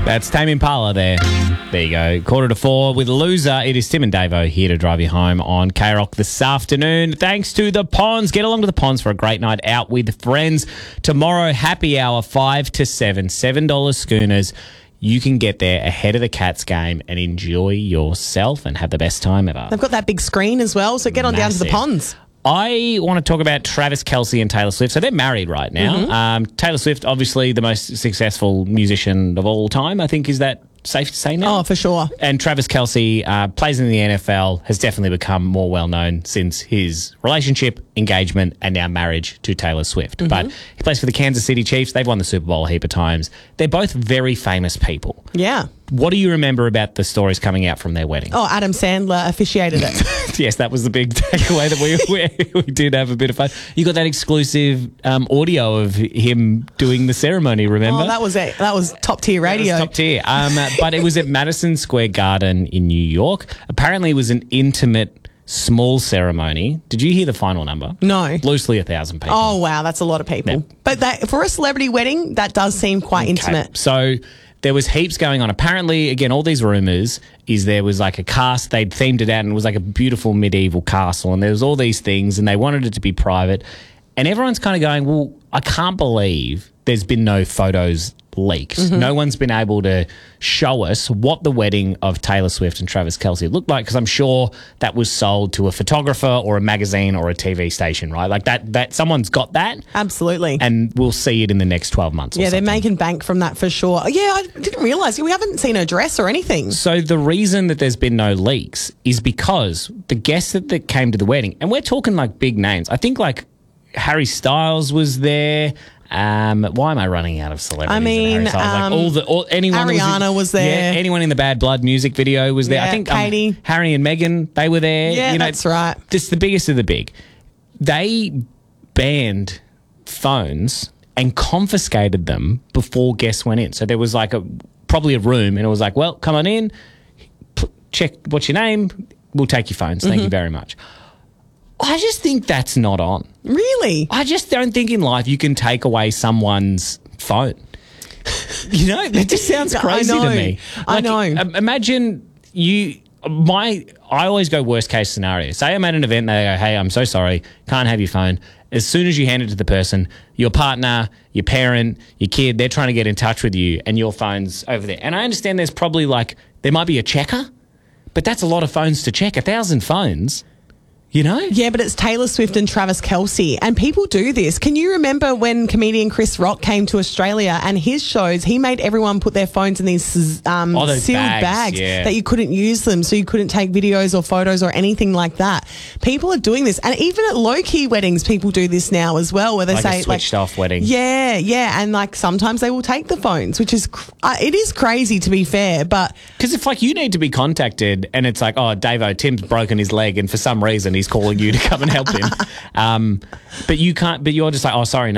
That's Tame Impala there. There you go. 3:45 with Loser. It is Tim and Davo here to drive you home on K-Rock this afternoon. Thanks to the Ponds. Get along to the Ponds for a great night out with friends. Tomorrow, happy hour, 5 to 7, $7 schooners. You can get there ahead of the Cats game and enjoy yourself and have the best time ever. They've got that big screen as well, so get on down to the Ponds. I want to talk about Travis Kelce and Taylor Swift. So they're married right now. Taylor Swift, obviously the most successful musician of all time, I think. Is that safe to say now? Oh, for sure. And Travis Kelce plays in the NFL, has definitely become more well-known since his relationship, engagement, and now marriage to Taylor Swift. But he plays for the Kansas City Chiefs. They've won the Super Bowl a heap of times. They're both very famous people. Yeah. What do you remember about the stories coming out from their wedding? Oh, Adam Sandler officiated it. Yes, that was the big takeaway that we did have a bit of fun. You got that exclusive audio of him doing the ceremony, remember? Oh, that was it. That was top-tier radio. Top tier. But it was at Madison Square Garden in New York. Apparently it was an intimate, small ceremony. Did you hear the final number? No. Loosely 1,000 people. Oh, wow. That's a lot of people. Yeah. But for a celebrity wedding, that does seem quite intimate. So there was heaps going on. Apparently, again, all these rumours is there was like a cast. They'd themed it out and it was like a beautiful medieval castle and there was all these things and they wanted it to be private. And everyone's kind of going, well, I can't believe there's been no photos leaked. No one's been able to show us what the wedding of Taylor Swift and Travis Kelce looked like because I'm sure that was sold to a photographer or a magazine or a TV station, right? Like that someone's got that. Absolutely. And we'll see it in the next 12 months or Yeah, something. they're making bank from that for sure. Yeah, I didn't realise. We haven't seen her dress or anything. So the reason that there's been no leaks is because the guests that came to the wedding, and we're talking like big names. I think like Harry Styles was there. Why am I running out of celebrities? I mean, anyone Ariana was there. Yeah, anyone in the Bad Blood music video was there. Yeah, I think Katie. Harry and Meghan, they were there. Yeah, that's right. Just the biggest of the big. They banned phones and confiscated them before guests went in. So there was like probably a room, and it was like, well, come on in, check what's your name, we'll take your phones. Thank you very much. I just think that's not on. Really? I just don't think in life you can take away someone's phone. You know, that just sounds crazy to me. I know. Imagine I always go worst case scenario. Say I'm at an event and they go, hey, I'm so sorry, can't have your phone. As soon as you hand it to the person, your partner, your parent, your kid, they're trying to get in touch with you and your phone's over there. And I understand there's probably there might be a checker, but that's a lot of phones to check, 1,000 phones. You know? Yeah, but it's Taylor Swift and Travis Kelce, and people do this. Can you remember when comedian Chris Rock came to Australia and his shows, he made everyone put their phones in these sealed bags that you couldn't use them, so you couldn't take videos or photos or anything like that. People are doing this, and even at low-key weddings, people do this now as well, where they say... a switched-off wedding. Yeah, and sometimes they will take the phones, which is... it is crazy, to be fair, but... Because if you need to be contacted and it's like, oh, Davo, Tim's broken his leg and for some reason he's calling you to come and help him. But you can't, but you're just like, oh, sorry, no.